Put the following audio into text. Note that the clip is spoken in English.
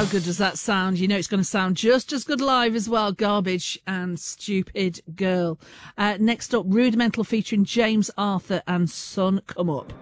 How good does that sound? You know it's going to sound just as good live as well. Garbage and Stupid Girl. Next up, Rudimental featuring James Arthur and Sun Come Up.